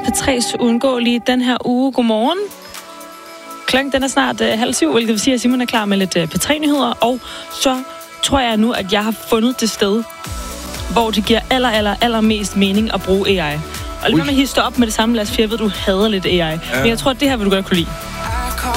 P3's uundgåelige den her uge. Godmorgen. Klokken den er snart 6:30, hvilket vil sige, at Simon er klar med lidt P3-nyheder. Og så tror jeg nu, at jeg har fundet det sted, hvor det giver allermest mening at bruge AI. Og lidt med at hisse op med det samme, Lars, for jeg ved, du hader lidt AI. Ja. Men jeg tror, at det her vil du godt kunne lide.